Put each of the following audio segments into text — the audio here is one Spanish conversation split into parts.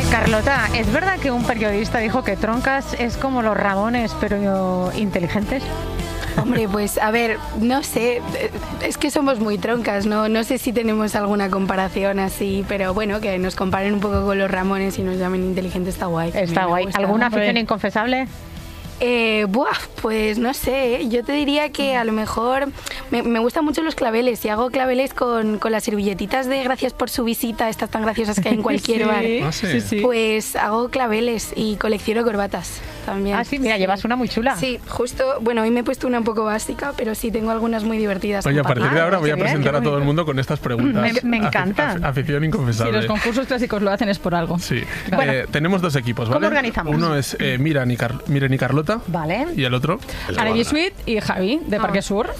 Carlota, ¿es verdad que un periodista dijo que Troncas es como los Ramones, pero inteligentes? Hombre, pues a ver, no sé, es que somos muy troncas, no sé si tenemos alguna comparación así, pero bueno, que nos comparen un poco con los Ramones y nos llamen inteligentes está guay. Está guay. ¿Alguna afición inconfesable? Pues no sé, yo te diría que a lo mejor me gustan mucho los claveles y hago claveles con las servilletitas de gracias por su visita, estas tan graciosas que hay en cualquier bar. Sí. Pues hago claveles y colecciono corbatas también. Ah, sí, mira, llevas una muy chula. Sí, justo, bueno, hoy me he puesto una un poco básica, pero sí tengo algunas muy divertidas. Oye, a partir de ahora voy a presentar a todo el mundo con estas preguntas. Me encanta. Afición inconfesable. Si los concursos clásicos lo hacen es por algo. Sí. Bueno, tenemos dos equipos, ¿vale? ¿cómo organizamos? Uno es Miren y Carlota. Vale. Y el otro. Anaí Sweet y Javi, de Parque Sur.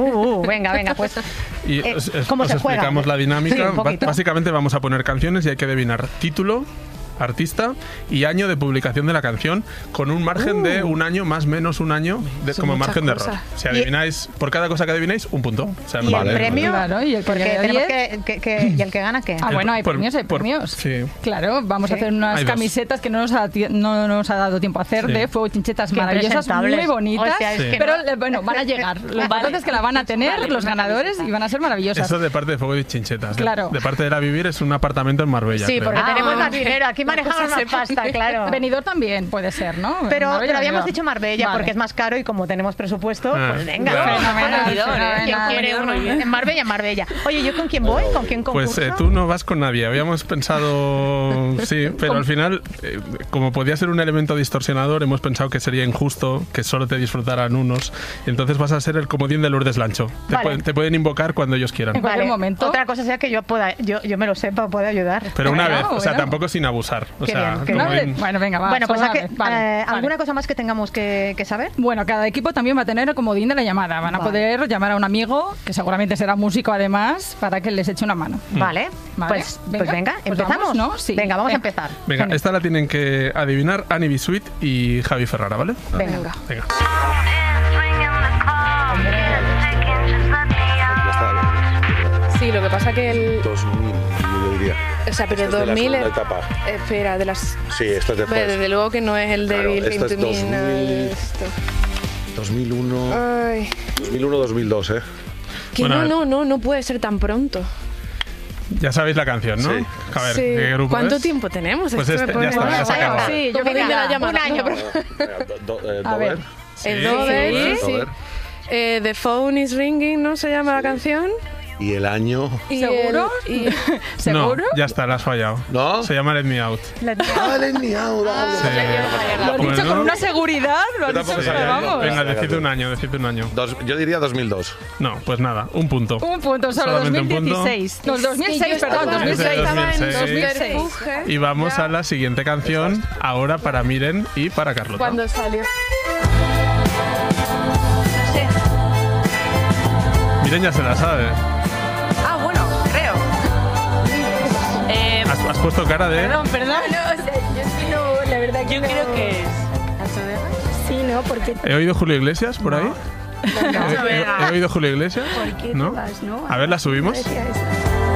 Venga, pues. Y ¿Cómo os se juega? explicamos la dinámica. Sí, un poquito. Básicamente vamos a poner canciones y hay que adivinar título, artista y año de publicación de la canción con un margen de un año, más o menos un año, como margen de error. Si adivináis, por cada cosa que adivináis, un punto. O sea, ¿Y el premio? Claro, y el Porque premio tenemos ¿y el que gana qué? Ah, bueno, hay premios, hay premios. Sí. Claro, vamos a hacer unas Hay dos. camisetas que no nos ha dado tiempo a hacer, de fuego chinchetas Qué maravillosas, muy presentables. bonitas, O sea, es que pero no. bueno, van a llegar. Lo importante es que la van a tener los ganadores y van a ser maravillosas. Eso de parte de Fuego y Chinchetas. Claro. De parte de La Vivir es un apartamento en Marbella. Sí, creo. porque tenemos más dinero. Aquí manejamos más pasta, claro. Benidorm también puede ser, ¿no? Pero Marbella, habíamos Benidorm. dicho Marbella Vale. porque es más caro y como tenemos presupuesto, pues venga. claro. Fenomenal. ¿Quién quiere uno? En Marbella. Oye, ¿yo con quién voy? ¿Con quién concurso? Pues tú no vas con nadie. Habíamos pensado, sí, pero al final, como podía ser un elemento distorsionador, hemos pensado que sería injusto que solo te disfrutaran unos. Y entonces vas a ser el comodín de Lourdes Lancho. Vale. Te pueden invocar cuando ellos quieran. En cualquier momento. Otra cosa sea que yo me lo sepa, pueda ayudar. Pero una vez, o sea, bueno. tampoco sin abusar. O Qué sea, bien, qué como bien. en- Bueno, venga, va. Bueno, pues solo ¿a qué- una vez. Vale, ¿alguna vale. cosa más que tengamos que saber? Bueno, cada equipo también va a tener el comodín de la llamada. Van a Vale. poder llamar a un amigo, que seguramente será músico además, para que les eche una mano. Vale, Vale. pues venga, Pues ¿empezamos? vamos, ¿no? Sí. Venga, vamos a Venga. empezar. Venga, esta la tienen que adivinar Annie B. Sweet y Javi Ferrara, ¿vale? Venga. Venga. Sí, lo que pasa que el... 2000, yo diría. O sea, pero Esta es de la 2000... segunda etapa. Espera, de las... Sí, esto es después. Hombre, desde luego que no es el Claro, débil esto es 2000. esto. 2001, Ay, 2001, 2002, ¿eh? que Bueno, no puede ser tan pronto. Ya sabéis la canción, ¿no? Sí. A ver, Sí. ¿qué grupo ¿Cuánto es? tiempo tenemos? Pues Es que este, me ya pone- está, ya se acabó. Sí, yo Como creo que de la ya. llamada. Un año. A ver. El Dover, sí. sí. The Phone is Ringing, ¿no se llama la canción? Y el año... Y ¿Seguro? ¿Seguro? No, ya está, la has fallado. ¿No? Se llama Let Me Out. Ah, Let Me Out. Sí. Lo has dicho Bueno. con una seguridad, lo has Yo dicho, tampoco pero sabía. vamos. Venga, decid un año. Yo diría 2002. No, pues nada, un punto. Un punto, solo Solamente un punto. 2016. No, 2006, Es que yo perdón, estaba- 2006. Estaba en 2006. Y vamos a la siguiente canción, ahora para Miren y para Carlota. Cuando salió. Miren ya se la sabe. Ah, bueno, creo. Has puesto cara de... Perdón. No, o sea, yo sí no, la verdad que Yo no. creo que es. Sí, ¿no? Porque... ¿He oído Julio Iglesias por ahí? ¿He oído Julio Iglesias? ¿Por qué ¿No? te vas, no? A ver, ¿la subimos? Decía eso.